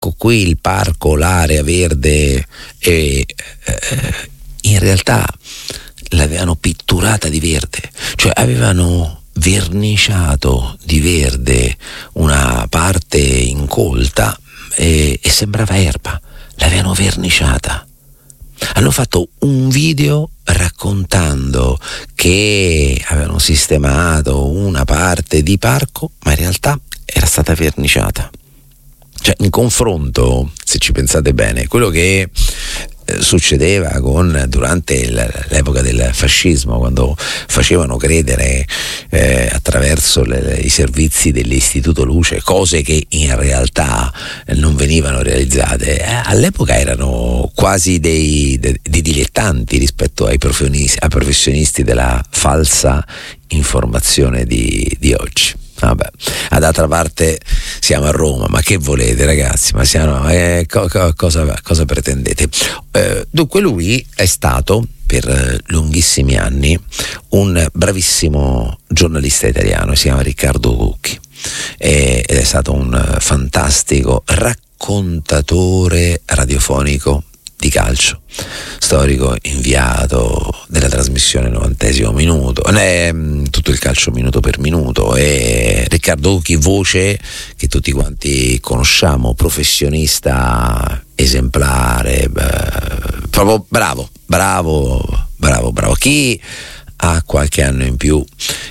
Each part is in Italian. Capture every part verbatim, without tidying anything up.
qui il parco, l'area verde, e eh, in realtà l'avevano pitturata di verde, cioè avevano verniciato di verde una parte incolta e, e sembrava erba, l'avevano verniciata. Hanno fatto un video raccontando che avevano sistemato una parte di parco, ma in realtà era stata verniciata. Cioè, in confronto, se ci pensate bene, quello che eh, succedeva con durante l'epoca del fascismo, quando facevano credere eh, attraverso le, i servizi dell'Istituto Luce cose che in realtà eh, non venivano realizzate, eh, all'epoca erano quasi dei, dei, dei dilettanti rispetto ai professionisti, ai professionisti della falsa informazione di, di oggi. Vabbè, d'altra parte siamo a Roma, ma che volete ragazzi? Ma siamo, eh, co- co- cosa, cosa pretendete? Eh, dunque lui è stato per lunghissimi anni un bravissimo giornalista italiano, si chiama Riccardo Cucchi, eh, ed è stato un fantastico raccontatore radiofonico di calcio, storico inviato della trasmissione novantesimo minuto, eh, tutto il calcio minuto per minuto, e Riccardo Cucchi, voce che tutti quanti conosciamo, professionista esemplare, beh, proprio bravo, bravo, bravo, bravo. Chi ha qualche anno in più,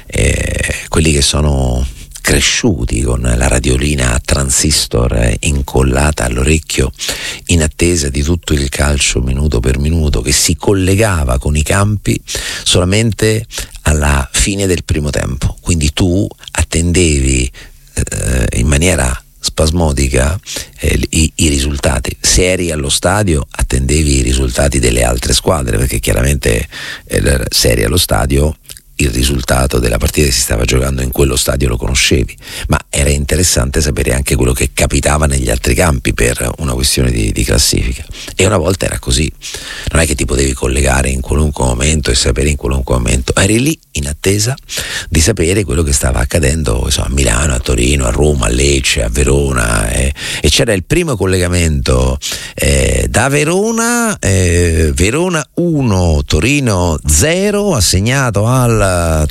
eh, quelli che sono cresciuti con la radiolina a transistor incollata all'orecchio in attesa di tutto il calcio minuto per minuto, che si collegava con i campi solamente alla fine del primo tempo, quindi tu attendevi eh, in maniera spasmodica eh, i, i risultati. Se eri allo stadio attendevi i risultati delle altre squadre, perché chiaramente eh, se eri allo stadio il risultato della partita che si stava giocando in quello stadio lo conoscevi, ma era interessante sapere anche quello che capitava negli altri campi per una questione di, di classifica. E una volta era così, non è che ti potevi collegare in qualunque momento e sapere in qualunque momento, eri lì in attesa di sapere quello che stava accadendo, so, a Milano, a Torino, a Roma, a Lecce, a Verona, eh, e c'era il primo collegamento eh, da Verona, eh, Verona uno, Torino zero, assegnato al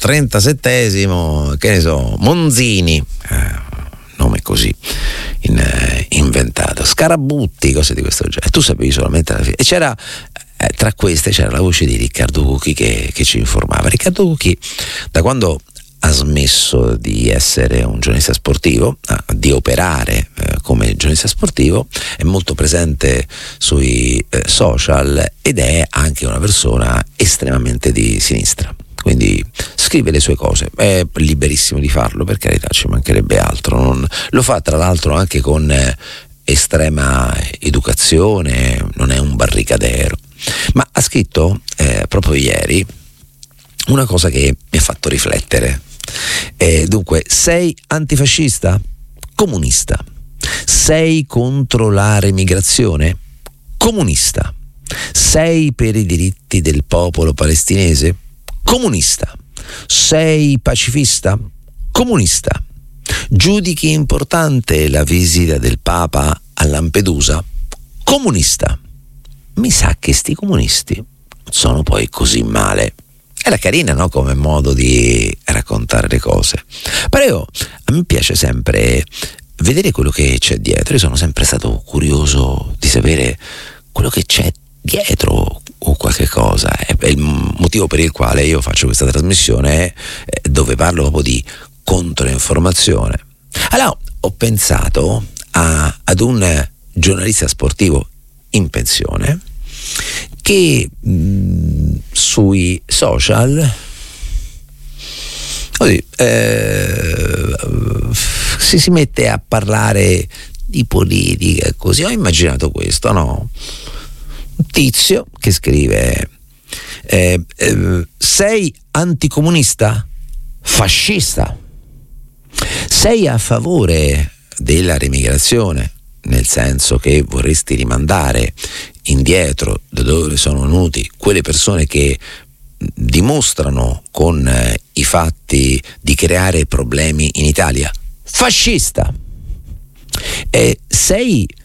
trentasettesimo, che ne so, Monzini, eh, nome così in, eh, inventato, Scarabutti, cose di questo genere, e tu sapevi solamente alla fine. E c'era eh, tra queste c'era la voce di Riccardo Cucchi che, che ci informava. Riccardo Cucchi, da quando ha smesso di essere un giornalista sportivo, di operare eh, come giornalista sportivo, è molto presente sui eh, social ed è anche una persona estremamente di sinistra. Quindi scrive le sue cose, è liberissimo di farlo, per carità, ci mancherebbe altro. Non, lo fa tra l'altro anche con eh, estrema educazione, non è un barricadero, ma ha scritto eh, proprio ieri una cosa che mi ha fatto riflettere. Eh, dunque, sei antifascista? Comunista. Sei contro la remigrazione? Comunista. Sei per i diritti del popolo palestinese? Comunista. Sei pacifista? Comunista. Giudichi importante la visita del Papa a Lampedusa? Comunista. Mi sa che sti comunisti non sono poi così male. Era carina, no? Come modo di raccontare le cose. Però io, a me piace sempre vedere quello che c'è dietro. Io sono sempre stato curioso di sapere quello che c'è dietro o qualche cosa. È il motivo per il quale io faccio questa trasmissione, dove parlo proprio di controinformazione. Allora ho pensato a, ad un giornalista sportivo in pensione che mh, sui social così, eh, si, si mette a parlare di politica e così. Ho immaginato questo, no? Un tizio che scrive eh, eh, sei anticomunista? Fascista. Sei a favore della remigrazione, nel senso che vorresti rimandare indietro da dove sono venuti quelle persone che dimostrano con eh, i fatti di creare problemi in Italia? Fascista. Eh, sei